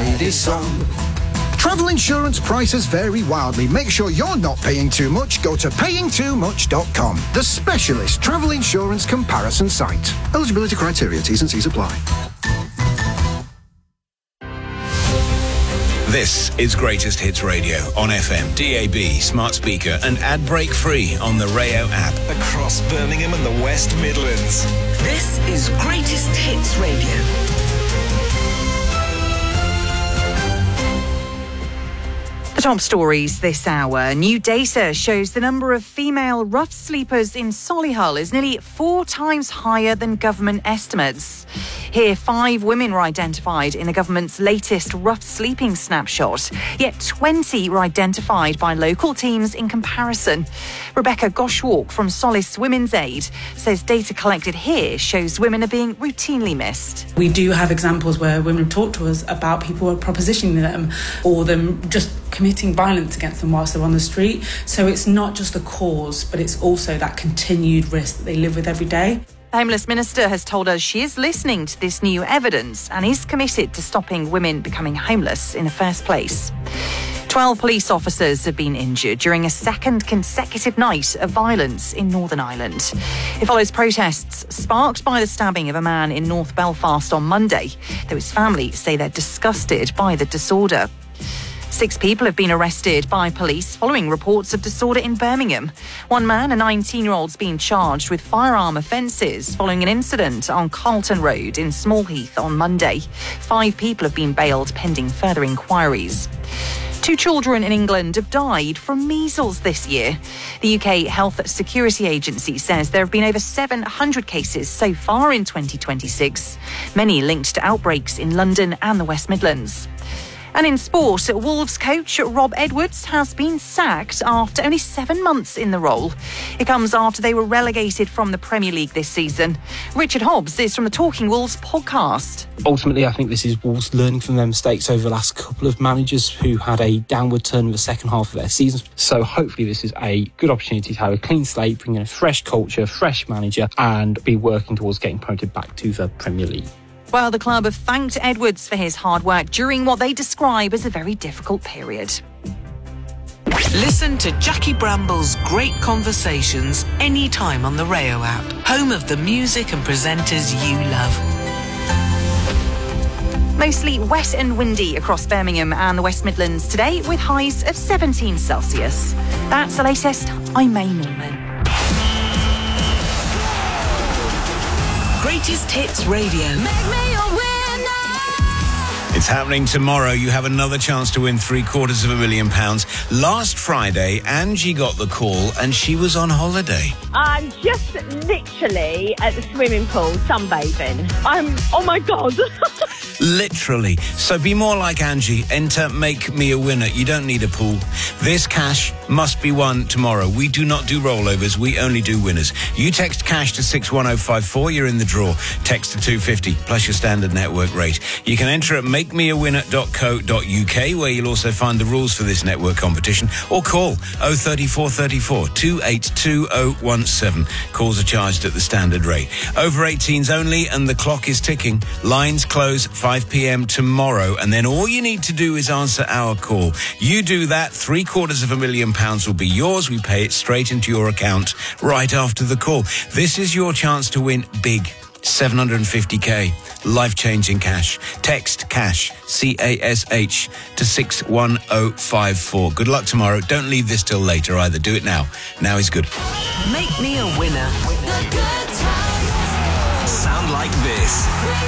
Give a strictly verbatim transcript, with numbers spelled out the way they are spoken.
Edison. Travel insurance prices vary wildly. Make sure you're not paying too much. Go to paying too much dot com, the specialist travel insurance comparison site. Eligibility criteria, T's and C's apply. This is Greatest Hits Radio on F M, D A B, smart speaker and ad break free on the Rayo app. Across Birmingham and the West Midlands. This is Greatest Hits Radio. The top stories this hour. New data shows the number of female rough sleepers in Solihull is nearly four times higher than government estimates. Here, five women were identified in the government's latest rough sleeping snapshot, yet twenty were identified by local teams in comparison. Rebecca Goshwalk from Solace Women's Aid says data collected here shows women are being routinely missed. We do have examples where women talk to us about people propositioning them or them just committing violence against them whilst they're on the street. So it's not just the cause, but it's also that continued risk that they live with every day. The Homeless Minister has told us she is listening to this new evidence and is committed to stopping women becoming homeless in the first place. Twelve police officers have been injured during a second consecutive night of violence in Northern Ireland. It follows protests sparked by the stabbing of a man in North Belfast on Monday, though his family say they're disgusted by the disorder. Six people have been arrested by police following reports of disorder in Birmingham. One man, a nineteen-year-old, has been charged with firearm offences following an incident on Carlton Road in Smallheath on Monday. Five people have been bailed pending further inquiries. Two children in England have died from measles this year. The U K Health Security Agency says there have been over seven hundred cases so far in twenty twenty-six, many linked to outbreaks in London and the West Midlands. And in sport, Wolves coach Rob Edwards has been sacked after only seven months in the role. It comes after they were relegated from the Premier League this season. Richard Hobbs is from the Talking Wolves podcast. Ultimately, I think this is Wolves learning from their mistakes over the last couple of managers who had a downward turn in the second half of their season. So hopefully this is a good opportunity to have a clean slate, bring in a fresh culture, fresh manager and be working towards getting promoted back to the Premier League. Well, the club have thanked Edwards for his hard work during what they describe as a very difficult period. Listen to Jackie Bramble's great conversations anytime on the Rayo app, home of the music and presenters you love. Mostly wet and windy across Birmingham and the West Midlands today, with highs of seventeen Celsius. That's the latest. I'm May Norman. Greatest Hits Radio. Make me a winner. It's happening tomorrow. You have another chance to win three quarters of a million pounds. Last Friday, Angie got the call and she was on holiday. I'm just literally at the swimming pool sunbathing. I'm, oh my God. Literally. So be more like Angie. Enter Make Me a Winner. You don't need a pool. This cash must be won tomorrow. We do not do rollovers. We only do winners. You text cash to six one oh five four. You're in the draw. Text to two fifty plus your standard network rate. You can enter at make me a winner dot co dot uk, where you'll also find the rules for this network competition, or call oh three four three four, two eight two oh one seven. Calls are charged at the standard rate. Over eighteens only, and the clock is ticking. Lines close five p.m. tomorrow, and then all you need to do is answer our call. You do that, three quarters of a million pounds will be yours. We pay it straight into your account right after the call. This is your chance to win big. seven hundred fifty k, life-changing cash. Text CASH, C A S H, to six one oh five four. Good luck tomorrow. Don't leave this till later either. Do it now. Now is good. Make me a winner. Sound like this.